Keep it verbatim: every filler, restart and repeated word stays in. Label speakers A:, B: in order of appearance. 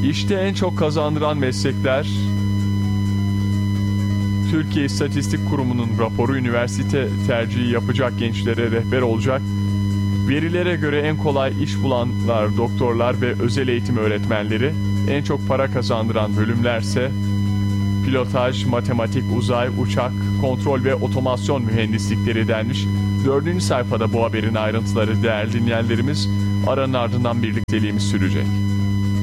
A: İşte en çok kazandıran meslekler. Türkiye İstatistik Kurumu'nun raporu üniversite tercihi yapacak gençlere rehber olacak. Verilere göre en kolay iş bulanlar doktorlar ve özel eğitim öğretmenleri. En çok para kazandıran bölümlerse pilotaj, matematik, uzay, uçak, kontrol ve otomasyon mühendislikleri denmiş. Dördüncü sayfada bu haberin ayrıntıları değerli dinleyenlerimiz. Aranın ardından birlikteliğimiz sürecek.